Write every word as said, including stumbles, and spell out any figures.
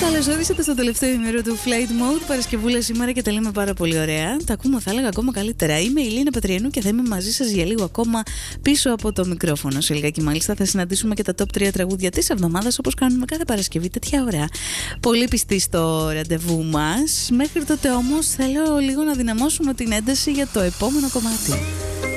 Καλώς ορίσατε στο τελευταίο ημέρο του Flight Mode. Παρασκευούλα σήμερα και τα λέμε πάρα πολύ ωραία. Τα ακούμε, θα έλεγα, ακόμα καλύτερα. Είμαι η Λίνα Πετριανού και θα είμαι μαζί σας για λίγο ακόμα πίσω από το μικρόφωνο. Σε λιγάκι, μάλιστα, θα συναντήσουμε και τα top τρία τραγούδια της εβδομάδας, όπως κάνουμε κάθε Παρασκευή. Τέτοια ωραία. Πολύ πιστοί στο ραντεβού μας. Μέχρι τότε όμως θέλω λίγο να δυναμώσουμε την ένταση για το επόμενο κομμάτι.